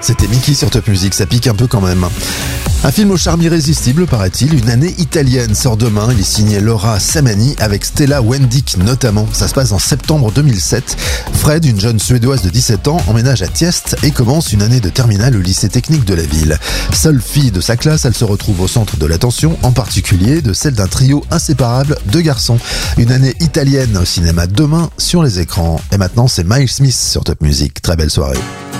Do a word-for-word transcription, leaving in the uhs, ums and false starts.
C'était Mickey sur Top Music, ça pique un peu quand même. Un film au charme irrésistible, paraît-il. Une année italienne sort demain. Il est signé Laura Samani avec Stella Wendick notamment. Ça se passe en septembre deux mille sept. Fred, une jeune Suédoise de dix-sept ans, emménage à Tiest et commence une année de terminale au lycée technique de la ville. Seule fille de sa classe, elle se retrouve au centre de l'attention, en particulier de celle d'un trio inséparable de garçons. Une année italienne au cinéma demain sur les écrans. Et maintenant, c'est Miles Smith sur Top Music. Très belle soirée.